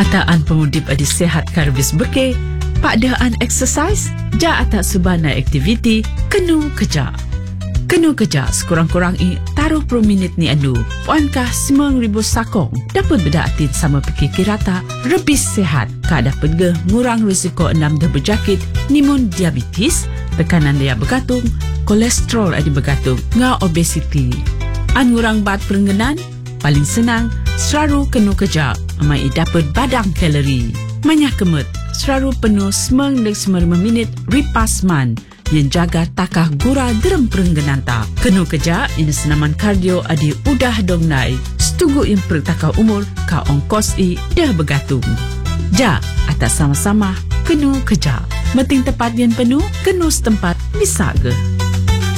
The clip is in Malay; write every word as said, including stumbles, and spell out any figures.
Ataan pemudip adi sehat karbis beke, pakdaan exercise, ja atak subana aktiviti, kenu kerja. Kenu kerja sekurang-kurang i taruh puluh minit ni anu. Puankah sembilan ribu sakong dapat berdaatin sama peki kirata rebis sehat. Ka dapat ge ngurang risiko enam dah berjakit, nimun diabetes, tekanan dia bergantung, kolesterol adi bergantung, nga obesiti. An ngurang bat perengganan, paling senang, selalu kenu kerja, amai dapat badang kalori. Manyah kemet, selalu penuh sembilan dan sembilan minit ripas man, yang jaga takah gura derem perengganan ta. Kenu kerja, ini senaman kardio adi udah dongnai, setunggu yang pertakah umur, ka ongkos i dah bergantung. Ja, atas sama-sama, kenu kerja. Meting tepat yang penuh, kenu setempat, bisa ke?